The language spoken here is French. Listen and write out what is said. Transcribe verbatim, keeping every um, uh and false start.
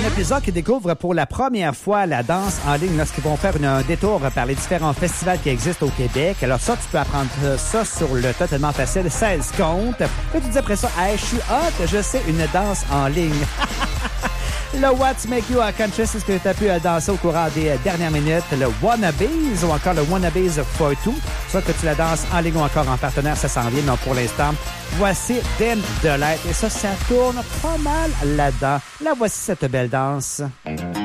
a plusieurs qui découvrent pour la première fois la danse en ligne lorsqu'ils vont faire une, un détour par les différents festivals qui existent au Québec. Alors ça, tu peux apprendre ça sur le totalement facile, seize comptes. Là, tu dis après ça, hey, je suis hot, je sais une danse en ligne. Le What's Make You a Country, c'est ce que tu as pu danser au courant des dernières minutes. Le Wannabes ou encore le Wannabes for Two. Soit que tu la danses en ligne ou encore en partenaire, ça s'en vient. Mais pour l'instant, voici Den de l'être. Et ça, ça tourne pas mal là-dedans. Là, voici cette belle danse.